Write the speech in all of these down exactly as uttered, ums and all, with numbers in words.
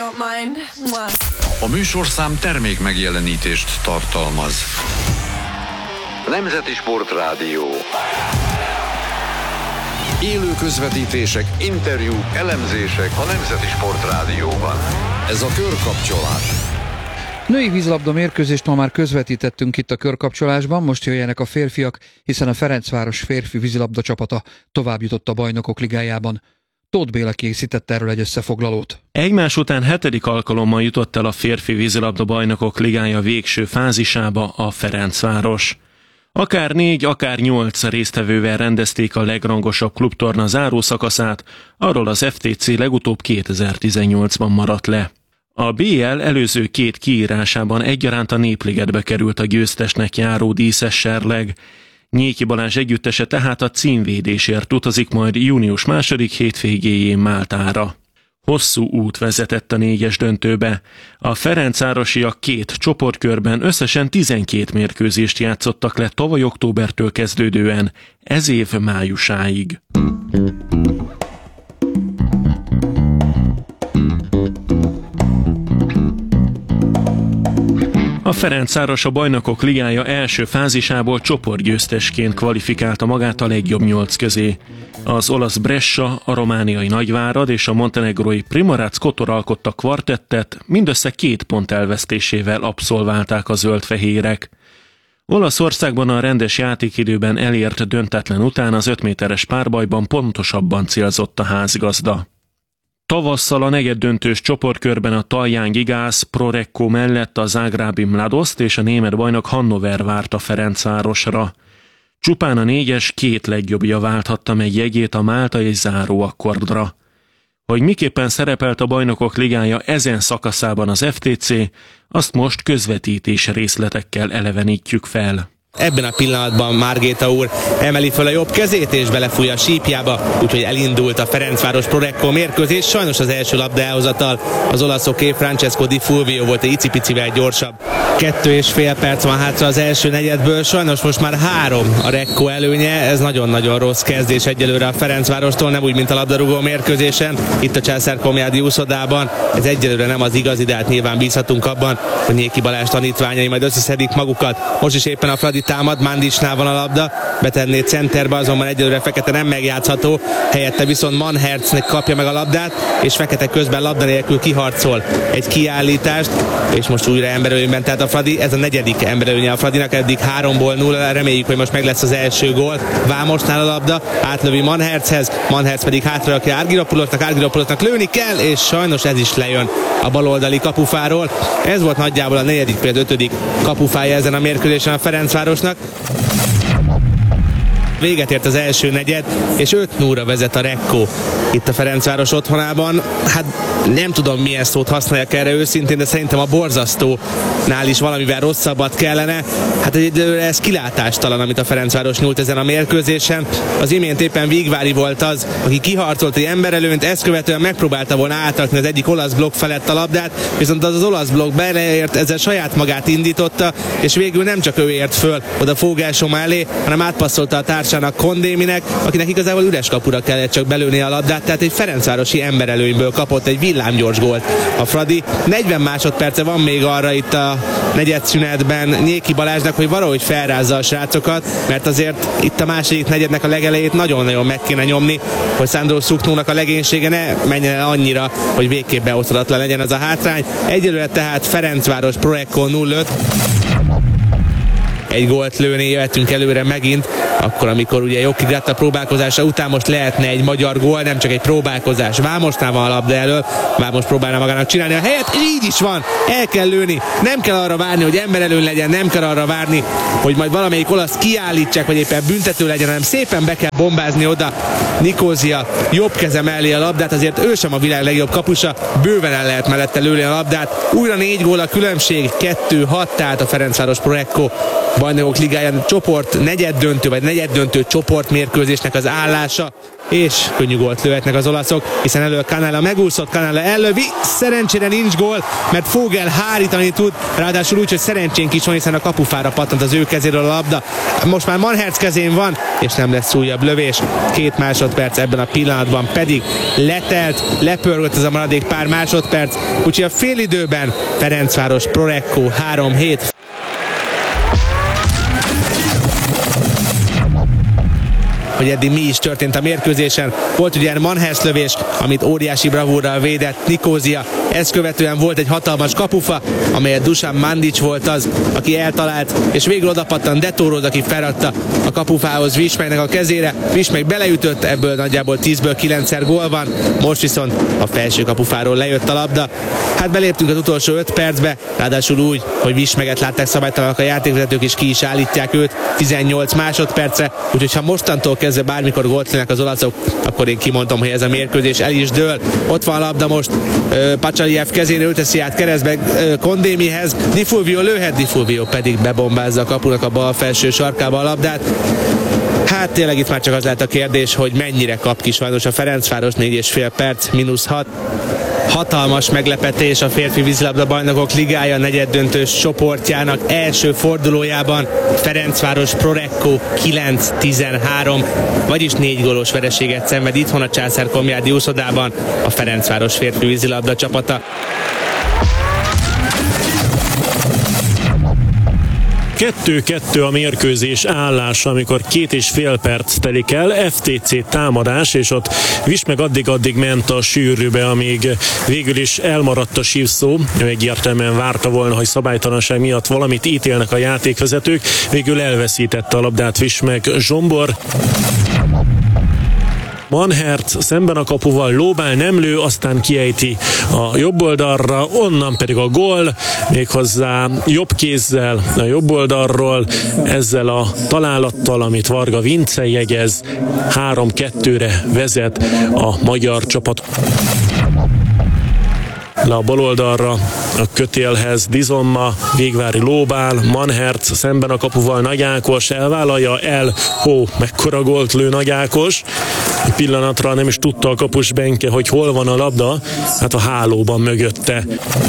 A műsorszám termék megjelenítést tartalmaz. Nemzeti Sportrádió. Élő közvetítések, interjúk, elemzések a Nemzeti Sportrádióban. Ez a Körkapcsolás. Női vízilabda mérkőzést ma már közvetítettünk itt a Körkapcsolásban, most jöjjenek a férfiak, hiszen a Ferencváros férfi vízilabda csapata tovább jutott a Bajnokok Ligájában. Tóth Béla készített erről egy összefoglalót. Egymás után hetedik alkalommal jutott el a férfi vízilabda Bajnokok Ligája végső fázisába a Ferencváros. Akár négy, akár nyolc résztvevővel rendezték a legrangosabb klubtorna zárószakaszát, arról az ef té cé legutóbb kétezer-tizennyolcban maradt le. A bé el előző két kiírásában egyaránt a Népligetbe került a győztesnek járó díszes serleg. Nyéki Balázs együttese tehát a címvédésért utazik majd június második hétvégéjén Máltára. Hosszú út vezetett a négyes döntőbe. A ferencvárosiak két csoportkörben összesen tizenkét mérkőzést játszottak le tavaly októbertől kezdődően, ez év májusáig. A Ferencváros a Bajnokok Ligája első fázisából csoportgyőztesként kvalifikálta magát a legjobb nyolc közé. Az olasz Brescia, a romániai Nagyvárad és a montenegrói Primorac Kotor alkotta kvartettet, mindössze két pont elvesztésével abszolválták a zöld-fehérek. Olaszországban a rendes játékidőben elért döntetlen után az öt méteres párbajban pontosabban célzott a házgazda. Tavasszal a negyeddöntős csoportkörben a Tallián Gigász Pro Recco mellett a zágrábi Mladoszt és a német bajnok Hannover várt a Ferencvárosra. Csupán a négyes két legjobbja válthatta meg jegyét a máltai záróakkordra. Hogy miképpen szerepelt a Bajnokok Ligája ezen szakaszában az ef té cé, azt most közvetítés részletekkel elevenítjük fel. Ebben a pillanatban Margéta úr emeli fel a jobb kezét és belefúj a sípjába, úgyhogy elindult a Ferencváros Pro Recco mérkőzés. Sajnos az első labda elhozatal az olaszoké, Francesco Di Fulvio volt egy icipicivel gyorsabb. Kettő és fél perc van hátra az első negyedből, sajnos most már három a Recco előnye, ez nagyon-nagyon rossz kezdés egyelőre a Ferencvárostól, nem úgy, mint a labdarúgó mérkőzésen, itt a Császár-Komjádi úszodában. Ez egyelőre nem az igazi, de hát nyilván bízhatunk abban, hogy Nyéki Balázs tanítványai majd összeszedik magukat. Most is éppen a Fradi támad, Mandicsnál van a labda, betenné centerbe, azonban egyelőre Fekete nem megjátszható, helyette viszont Manhertznek kapja meg a labdát, és Fekete közben labda nélkül kiharcol egy kiállítást, és most újra emberölőnyben, tehát a Fradi, ez a negyedik emberölőnye a Fradinak, eddig háromból nulla, reméljük, hogy most meg lesz az első gól. Vámosnál a labda, átlövi Manhertzhez, Manhertz pedig hátrarakja Argyropulosnak, Argyropulosnak lőni kell, és sajnos ez is lejön a baloldali kapufáról. Ez volt nagyjából a negyedik, például ötödik kapufája ezen a mérkőzésen a Ferencvárosnak. Véget ért az első negyed, és öt nulla vezet a Recco itt a Ferencváros otthonában. Hát nem tudom, milyen szót használjak erre őszintén, de szerintem a borzasztónál is valamivel rosszabbat kellene. Hát egyelőre ez kilátástalan, amit a Ferencváros nyújt ezen a mérkőzésen. Az imént éppen Vigvári volt az, aki kiharcolt egy emberelőnyt, ezt követően megpróbálta volna átrakni az egyik olasz blokk felett a labdát, viszont az az olasz blokk beleért, ezzel saját magát indította, és végül nem csak ő ért föl oda Fogásom elé, hanem átpasszolta a társának, Kondéminek, akinek igazából üres kapura kellett csak belőni a labdát, tehát egy ferencvárosi emberelőnyből kapott egy villámgyors gólt a Fradi. negyven másodperce van még arra itt a negyedszünetben Nyéki Balázsnak, hogy valahogy felrázza a srácokat, mert azért itt a második negyednek a legelejét nagyon-nagyon meg kéne nyomni, hogy Sandro Szuknónak a legénysége ne menjen el annyira, hogy végképp beosztadatlan legyen az a hátrány. Egyelőre tehát Ferencváros Pro Recco nulla öt. Egy gólt lőni, jöhetünk előre megint, akkor amikor ugye Joki Gratta próbálkozása után most lehetne egy magyar gól, nem csak egy próbálkozás. Vámosnál van a labda elől, Vámos próbálna magának csinálni a helyet, és így is van, el kell lőni, nem kell arra várni, hogy emberelőny legyen, nem kell arra várni, hogy majd valamelyik olasz kiállítsák, vagy éppen büntető legyen, hanem szépen be kell bombázni oda Nikózia jobb keze mellé a labdát, azért ő sem a világ legjobb kapusa, bőven el lehet mellette lőni a labdát. Újra négy gól a különbség, kettő hat, tehát a Ferencváros Pro Recco Bajnokok Ligáján csoport negyeddöntő, vagy negyeddöntő csoportmérkőzésnek az állása, és könnyű gólt lőhetnek az olaszok, hiszen elő Canella megúszott, Canella ellövi, szerencsére nincs gól, mert Fogel hárítani tud, ráadásul úgy, hogy szerencsénk is van, hiszen a kapufára pattant az ő kezéről a labda. Most már Manhertz kezén van, és nem lesz újabb lövés. Két másodperc másodperc, ebben a pillanatban pedig letelt, lepörgött ez a maradék pár másodperc, úgyhogy a félidőben Ferencváros Prorecco három hét. Hogy eddig mi is történt a mérkőzésen. Volt ugye Manhers lövés, amit óriási bravúrral védett Nikózia. Ezt követően volt egy hatalmas kapufa, amelyet Dusan Mandic volt az, aki eltalált, és végül odapattan Detóróz, aki feladta a kapufához Vismegnek a kezére. Vismeg beleütött, ebből nagyjából tízből kilencszer gól van, most viszont a felső kapufáról lejött a labda. Hát beléptünk az utolsó öt percbe, ráadásul úgy, hogy Vismeget látták szabálytalanak a játékvezetők, és ki is állítják őt tizennyolc másodpercre, úgyhogy ha mostantól kezdve bármikor gólt lőnek az olaszok, akkor én kimondom, hogy ez a mérkőzés el is dől. Ott van a labda most, Pacsaliev kezén, ő teszi át keresztbe Kondémihez, Di Fulvio lőhet, Di Fulvio pedig bebombázza a kapunak a bal felső sarkába a labdát. Hát tényleg itt már csak az lehet a kérdés, hogy mennyire kap ki sajnos a Ferencváros, négy és fél perc, mínusz hat. Hatalmas meglepetés a férfi vízilabda bajnokok ligája negyeddöntős csoportjának első fordulójában. Ferencváros Prorecco kilenc tizenhárom, vagyis négy gólos vereséget szenved itthon a Császár-Komjádi úszodában a Ferencváros férfi vízilabda csapata. kettő-kettő a mérkőzés állása, amikor két és fél perc telik el, ef té cé támadás, és ott Vismeg addig-addig ment a sűrűbe, amíg végül is elmaradt a sívszó. Ő egyértelműen várta volna, hogy szabálytalanság miatt valamit ítélnek a játékvezetők, végül elveszítette a labdát Vismeg Zsombor. Manhert szemben a kapuval lóbál, nem lő, aztán kiejti a jobb oldalra, onnan pedig a gól, méghozzá jobb kézzel a jobb oldalról, ezzel a találattal, amit Varga Vince jegyez, három kettőre vezet a magyar csapat. Le a bal oldalra, a kötélhez Dizomma, Végvári lóbál, Manhert szemben a kapuval Nagy Ákos elvállalja, el, hó, mekkora gólt lő Nagy Ákos. Egy pillanatra nem is tudta a kapus Benke, hogy hol van a labda, hát a hálóban mögötte.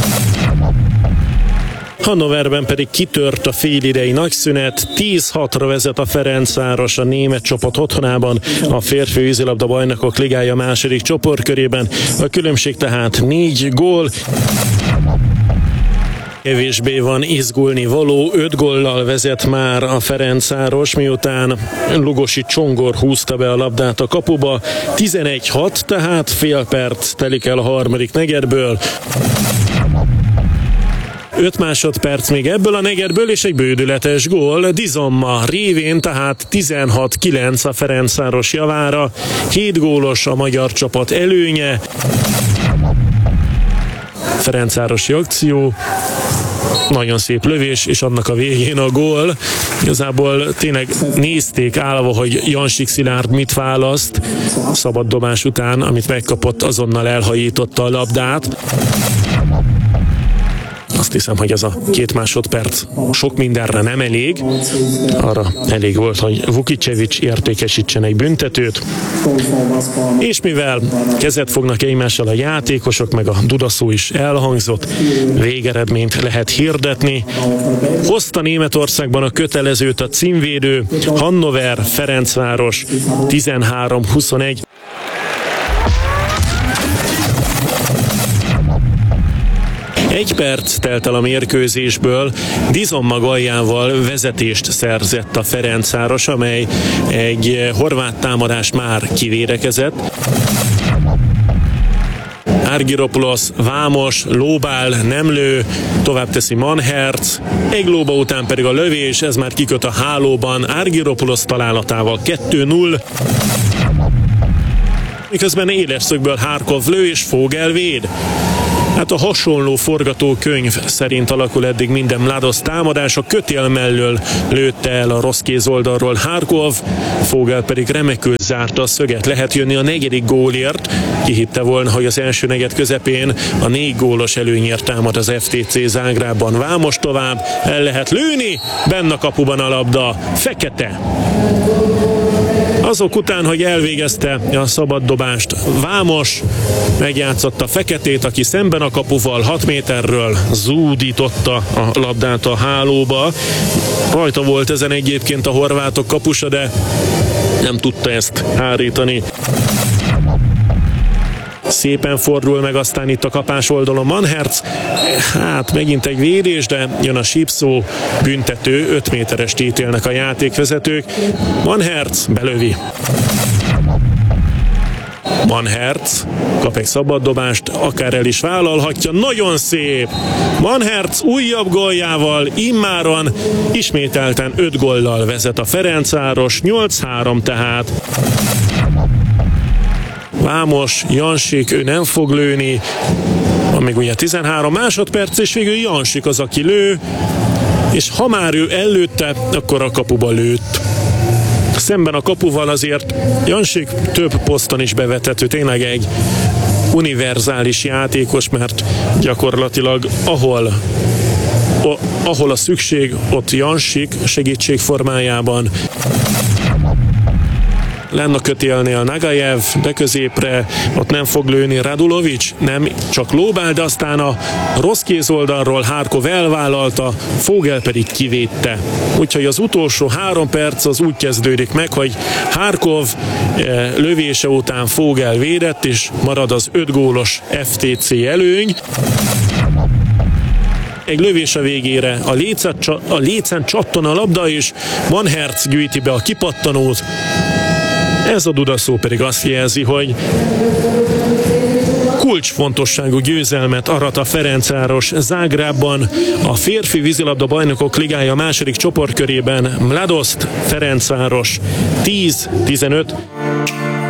Hannoverben pedig kitört a félidei nagyszünet, tíz hatra vezet a Ferencváros a német csapat otthonában, a férfi vízilabda bajnokok ligája második csoportkörében. A különbség tehát négy gól. Kevésbé van izgulni való, öt góllal vezet már a Ferencváros, miután Lugosi Csongor húzta be a labdát a kapuba. tizenegy hat, tehát fél perc telik el a harmadik negyedből. öt másodperc még ebből a negyedből, és egy bődületes gól Dizomma révén, tehát tizenhat kilenc a Ferencváros javára. hét gólos a magyar csapat előnye. Ferencvárosi akció, nagyon szép lövés, és annak a végén a gól. Igazából tényleg nézték állva, hogy Jansik Szilárd mit választ. Szabad dobás után, amit megkapott, azonnal elhajította a labdát. Azt hiszem, hogy ez a két másodperc sok mindenre nem elég. Arra elég volt, hogy Vukicevic értékesítsen egy büntetőt. És mivel kezet fognak egymással a játékosok, meg a dudaszó is elhangzott, végeredményt lehet hirdetni. Hozta Németországban a kötelezőt a címvédő Hannover Ferencváros tizenhárom huszonegy. Egy perc telt el a mérkőzésből, Dizomma góljával vezetést szerzett a Ferencváros, amely egy horvát támadást már kivédekezett. Argyropoulos, Vámos, lóbál, nem lő, tovább teszi Manhert, egy lóba után pedig a lövés, ez már kiköt a hálóban, Argyropoulos találatával kettő null. Miközben éles szögből Harkov lő és Fogel véd. Hát a hasonló forgatókönyv szerint alakul eddig minden Mladosz támadás, a kötél mellől lőtte el a rossz kéz oldalról Harkov, Fogel pedig remekül zárta a szöget. Lehet jönni a negyedik gólért, ki hitte volna, hogy az első negyed közepén a négy gólos előnyért támad az ef té cé Zágrában. Vámos tovább, el lehet lőni, benne a kapuban a labda, Fekete. Azok után, hogy elvégezte a szabaddobást Vámos, megjátszotta Feketét, aki szemben a kapuval hat méterről zúdította a labdát a hálóba. Rajta volt ezen egyébként a horvátok kapusa, de nem tudta ezt hárítani. Szépen fordul meg aztán itt a kapás oldalon Manhertz. Hát megint egy védés, de jön a sípszó, büntető, öt méterest ítélnek a játékvezetők. Manhertz belövi. Manhertz kap egy szabaddobást, akár el is vállalhatja, nagyon szép! Manhertz újabb góljával immáron ismételten öt góllal vezet a Ferencváros, nyolc három tehát. Vámos, Jansik, ő nem fog lőni, van még ugye tizenhárom másodperc, és végül Jansik az, aki lő, és ha már ő ellőtte, akkor a kapuba lőtt. Szemben a kapuval azért Jansik több poszton is bevethető, tényleg egy univerzális játékos, mert gyakorlatilag ahol, a, ahol a szükség, ott Jansik segítség formájában. Lenn a kötélnél Nagajev, de középre ott nem fog lőni Radulovics, nem csak lóbál, de aztán a rossz kézoldalról Harkov elvállalta, Fogel pedig kivédte. Úgyhogy az utolsó három perc az úgy kezdődik meg, hogy Harkov eh, lövése után Fogel védett, és marad az öt gólos ef té cé előny. Egy lövés a végére, a lécen, a lécen csattan a labda, és Manhertz gyűjti be a kipattanót. Ez a dudaszó pedig azt jelzi, hogy kulcsfontosságú győzelmet arat a Ferencváros Zágrábban. A férfi vízilabda bajnokok ligája második csoportkörében Mladost Ferencváros tíz tizenöt